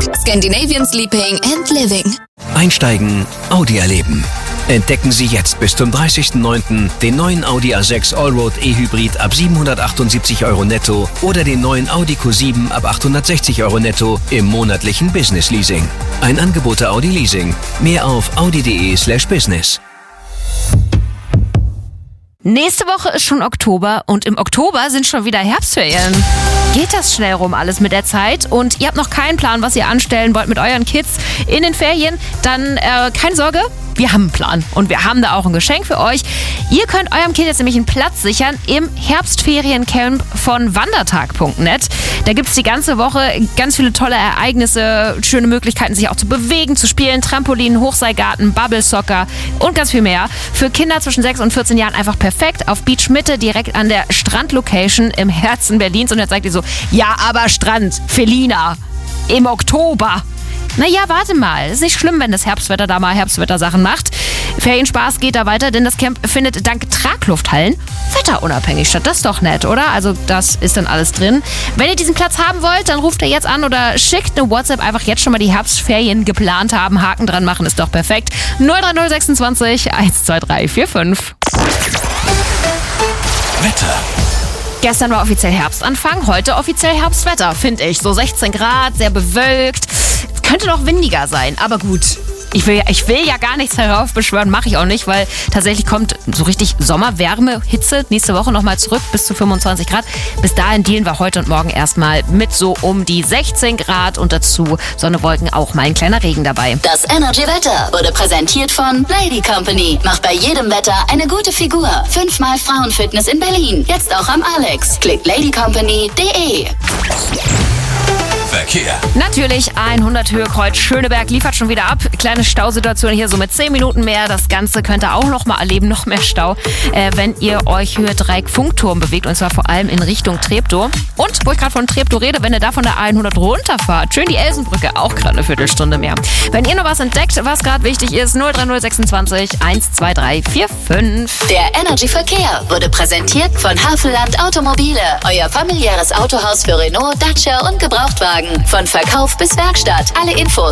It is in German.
Scandinavian Sleeping and Living. Einsteigen, Audi erleben. Entdecken Sie jetzt bis zum 30.09. den neuen Audi A6 Allroad E-Hybrid ab 778 € netto oder den neuen Audi Q7 ab 860 € netto im monatlichen Business Leasing. Ein Angebot der Audi Leasing. Mehr auf audi.de/business. Nächste Woche ist schon Oktober und im Oktober sind schon wieder Herbstferien. Geht das schnell rum alles mit der Zeit und ihr habt noch keinen Plan, was ihr anstellen wollt mit euren Kids in den Ferien, dann keine Sorge, wir haben einen Plan und wir haben da auch ein Geschenk für euch. Ihr könnt eurem Kind jetzt nämlich einen Platz sichern im Herbstferiencamp von wandertag.net. Da gibt es die ganze Woche ganz viele tolle Ereignisse, schöne Möglichkeiten, sich auch zu bewegen, zu spielen, Trampolin, Hochseilgarten, Bubble Soccer und ganz viel mehr. Für Kinder zwischen 6 und 14 Jahren einfach perfekt auf Beach Mitte, direkt an der Strandlocation im Herzen Berlins. Und jetzt sagt ihr so, ja, aber Strand, Felina, im Oktober. Naja, warte mal. Ist nicht schlimm, wenn das Herbstwetter da mal Herbstwettersachen macht. Ferienspaß geht da weiter, denn das Camp findet dank Traglufthallen wetterunabhängig statt. Das ist doch nett, oder? Also das ist dann alles drin. Wenn ihr diesen Platz haben wollt, dann ruft ihr jetzt an oder schickt eine WhatsApp. Einfach jetzt schon mal die Herbstferien geplant haben. Haken dran machen, ist doch perfekt. 03026 12345. Wetter. Gestern war offiziell Herbstanfang, heute offiziell Herbstwetter, finde ich. So 16 Grad, sehr bewölkt. Es könnte noch windiger sein, aber gut. Ich will ja gar nichts heraufbeschwören, mache ich auch nicht, weil tatsächlich kommt so richtig Sommerwärme, Hitze nächste Woche nochmal zurück bis zu 25 Grad. Bis dahin dealen wir heute und morgen erstmal mit so um die 16 Grad und dazu Sonne, Wolken, auch mal ein kleiner Regen dabei. Das Energy-Wetter wurde präsentiert von Lady Company. Macht bei jedem Wetter eine gute Figur. 5-mal Frauenfitness in Berlin. Jetzt auch am Alex. Klickt ladycompany.de. Verkehr. Natürlich 100 Höhe-Kreuz Schöneberg liefert schon wieder ab. Kleine Stausituation hier so mit 10 Minuten mehr. Das Ganze könnt ihr auch noch mal erleben, noch mehr Stau, wenn ihr euch Höhe Dreieck Funkturm bewegt und zwar vor allem in Richtung Treptow. Und wo ich gerade von Treptow rede, wenn ihr da von der 100 runterfahrt, schön die Elsenbrücke, auch gerade eine Viertelstunde mehr. Wenn ihr noch was entdeckt, was gerade wichtig ist, 03026 12345. Der Energy-Verkehr wurde präsentiert von Havelland Automobile. Euer familiäres Autohaus für Renault, Dacia und Gebrauchtwagen. Von Verkauf bis Werkstatt. Alle Infos